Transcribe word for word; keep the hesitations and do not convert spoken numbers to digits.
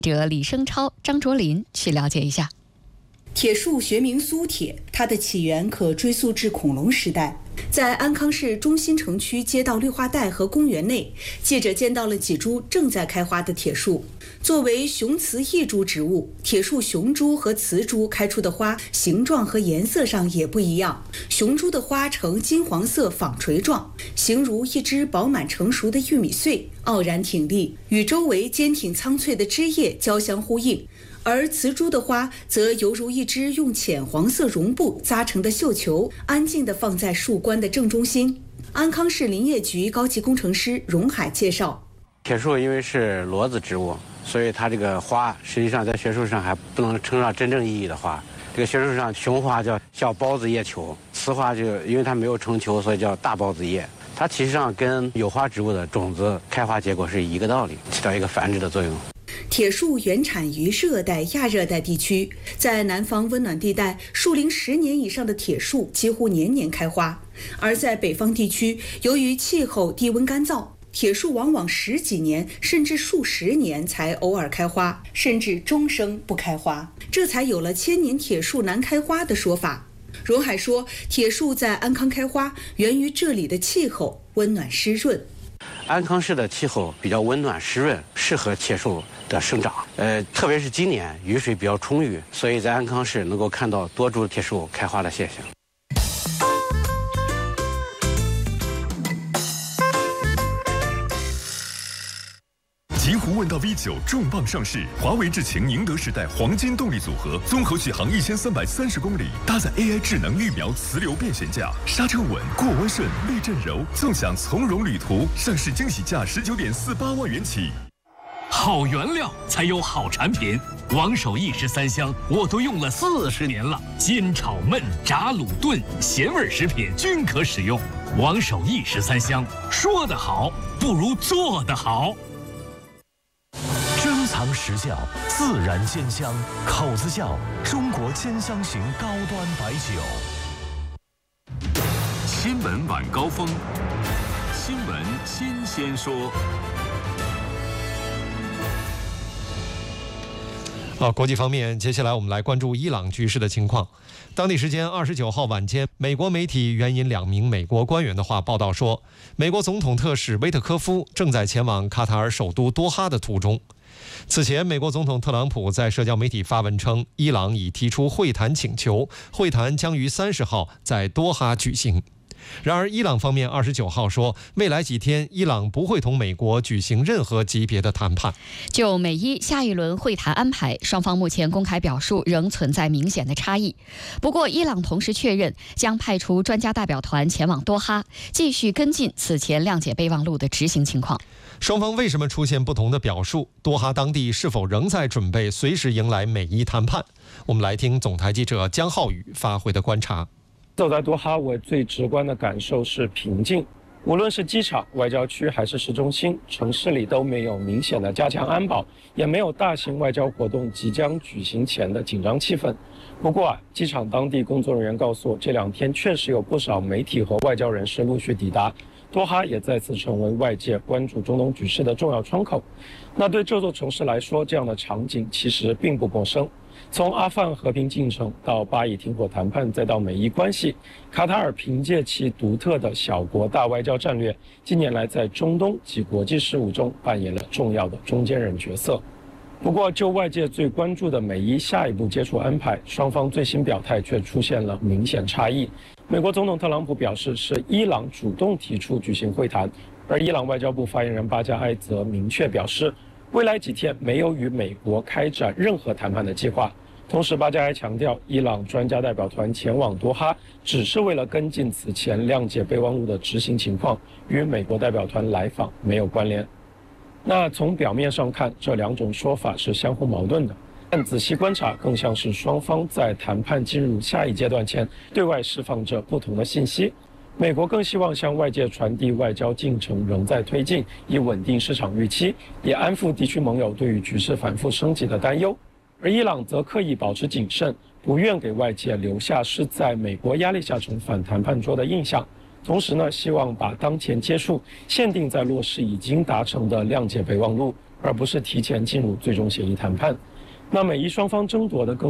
者李生超、张卓林去了解一下。 铁树学名苏铁，它的起源可追溯至恐龙时代。在安康市中心城区街道绿化带和公园内，记者见到了几株正在开花的铁树。作为雄雌异株植物，铁树雄株和雌株开出的花形状和颜色上也不一样。雄株的花呈金黄色纺锤状，形如一只饱满成熟的玉米穗，傲然挺立，与周围坚挺苍翠的枝叶交相呼应。而雌株的花则犹如一只用浅黄色绒布扎成的绣球，安静地放在树冠的正中心。安康市林业局高级工程师荣海介绍， 铁树因为是裸子植物，所以它这个花实际上在学术上还不能称上真正意义的花。这个学术上雄花叫小孢子叶球，雌花就因为它没有成球，所以叫大孢子叶。它其实上跟有花植物的种子开花结果是一个道理，起到一个繁殖的作用。 铁树原产于热带、亚热带地区，在南方温暖地带，树龄十年以上的铁树几乎年年开花；而在北方地区，由于气候低温干燥，铁树往往十几年甚至数十年才偶尔开花，甚至终生不开花，这才有了千年铁树难开花的说法。荣海说，铁树在安康开花源于这里的气候温暖湿润。 安康市的气候比较温暖湿润，适合铁树的生长。呃，特别是今年雨水比较充裕，所以在安康市能够看到多株铁树开花的现象。 极狐问道 V 九重磅上市，华为智擎宁德时代黄金动力组合，综合续航一千三百三十公里，搭载 A I 智能预瞄磁流变悬架，刹车稳，过弯顺，避震柔，纵享从容旅途。上市惊喜价十九点四八万元起。 好原料才有好产品，王守义十三香我都用了四十年了，煎炒焖炸卤炖咸味食品均可使用。王守义十三香，说得好不如做得好。 珍藏实窖，自然煎香，口子窖，中国煎香型高端白酒。 新闻晚高峰，新闻新鲜说。 好，国际方面，接下来我们来关注伊朗局势的情况。当地时间二十九号晚间，美国媒体援引两名美国官员的话报道说，美国总统特使威特科夫正在前往卡塔尔首都多哈的途中。此前，美国总统特朗普在社交媒体发文称，伊朗已提出会谈请求，会谈将于三十号在多哈举行。然而，伊朗方面二十九号说，未来几天伊朗不会同美国举行任何级别的谈判。 就美伊下一轮会谈安排，双方目前公开表述仍存在明显的差异。不过，伊朗同时确认将派出专家代表团前往多哈，继续跟进此前谅解备忘录的执行情况。 双方为什么出现不同的表述？多哈当地是否仍在准备随时迎来美伊谈判？我们来听总台记者江浩宇发回的观察。 走在多哈，我最直观的感受是平静。无论是机场、外交区还是市中心，城市里都没有明显的加强安保，也没有大型外交活动即将举行前的紧张气氛。不过啊，机场当地工作人员告诉我，这两天确实有不少媒体和外交人士陆续抵达，多哈也再次成为外界关注中东局势的重要窗口。那对这座城市来说，这样的场景其实并不陌生。从阿富汗和平进程到巴以停火谈判，再到美伊关系，卡塔尔凭借其独特的小国大外交战略，近年来在中东及国际事务中扮演了重要的中间人角色。不过，就外界最关注的美伊下一步接触安排，双方最新表态却出现了明显差异。美国总统特朗普表示是伊朗主动提出举行会谈，而伊朗外交部发言人巴加埃则明确表示，未来几天没有与美国开展任何谈判的计划。同时，巴加埃强调，伊朗专家代表团前往多哈只是为了跟进此前谅解备忘录的执行情况，与美国代表团来访没有关联。那从表面上看，这两种说法是相互矛盾的，但仔细观察，更像是双方在谈判进入下一阶段前，对外释放着不同的信息。美国更希望向外界传递外交进程仍在推进，以稳定市场预期，也安抚地区盟友对于局势反复升级的担忧。而伊朗则刻意保持谨慎，不愿给外界留下是在美国压力下重返谈判桌的印象。同时呢，希望把当前接触限定在落实已经达成的谅解备忘录， 而不是提前进入最终协议谈判。那美伊双方争夺的更